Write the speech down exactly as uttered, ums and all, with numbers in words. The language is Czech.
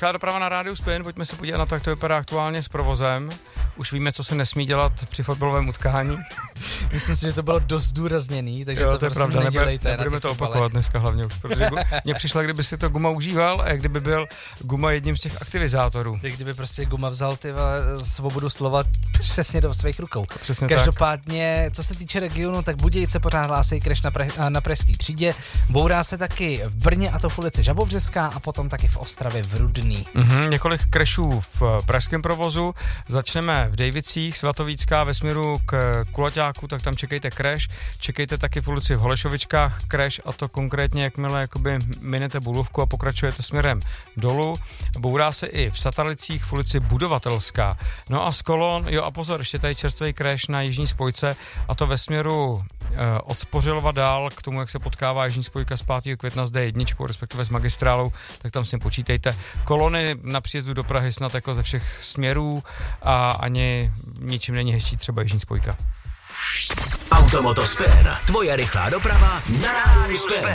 Rychlá doprava na rádiu Spin, pojďme se podívat na to, jak to vypadá aktuálně s provozem. Už víme, co se nesmí dělat při fotbalovém utkání. Myslím si, že to bylo dost zdůrazněný, takže jo, to, to je prosím pravda, nedělejte. Nebe, nebudeme to opakovat dneska hlavně už, protože mně přišla, kdyby si to Guma užíval a jak kdyby byl Guma jedním z těch aktivizátorů. Tak kdyby prostě Guma vzal ty svobodu slova přesně do svých rukou. Přesně Každopádně, tak. Co se týče regionu, tak Budějice pořád hlásí crash na, pre, na pražský třídě, bourá se taky v Brně, a to v ulici Žabovřeská, a potom taky v Ostravě v Rudný. Mm-hmm, několik crashů v pražském provozu. Začneme v Dejvicích, Svatovícká ve směru k Kulaťáku, tak tam čekejte crash. Čekejte taky v ulici v Holešovičkách crash, a to konkrétně jakmile jakoby minete Bulovku a pokračujete směrem dolů. Bourá se i v Satalicích v ulici Budovatelská. No a z Kolon, jo a pozor, ještě tady čerstvý crash na jižní spojce, a to ve směru eh, od Spořilova dál k tomu, jak se potkává jižní spojka z pátého května s D jedna, respektive s magistrálou, tak tam si počítejte. Kolony na příjezdu do Prahy snad jako ze všech směrů a ani ničím není hezčí třeba jižní spojka. Automoto Spin, tvoje rychlá doprava na rádiu Spin.